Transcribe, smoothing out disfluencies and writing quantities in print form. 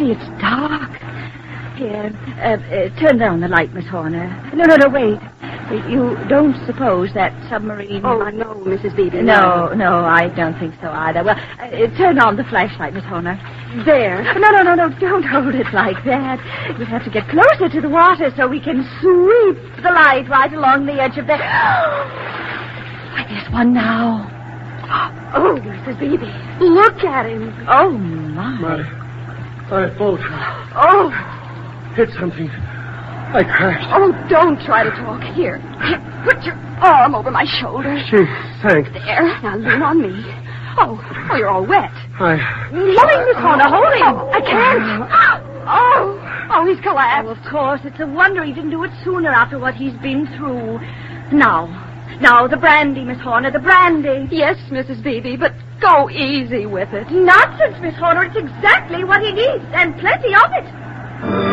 Pretty, it's dark. Here, turn down the light, Miss Horner. No, wait. You don't suppose that submarine... Oh, no, Mrs. Beebe. No, I don't think so either. Well, turn on the flashlight, Miss Horner. There. No, don't hold it like that. We'll have to get closer to the water so we can sweep the light right along the edge of the... Why, there's one now. Oh, Mrs. Beebe, look at him. Oh, my. My boat. Oh. Hit something. I crashed. Oh, don't try to talk. Here, put your arm over my shoulder. She sank. There, now lean on me. Oh, you're all wet. Hold him, Miss Horner, hold him. I can't. Oh, he's collapsed. Oh, of course, it's a wonder he didn't do it sooner after what he's been through. Now, the brandy, Miss Horner, the brandy. Yes, Mrs. Beebe, but go easy with it. Nonsense, Miss Horner, it's exactly what he needs, and plenty of it.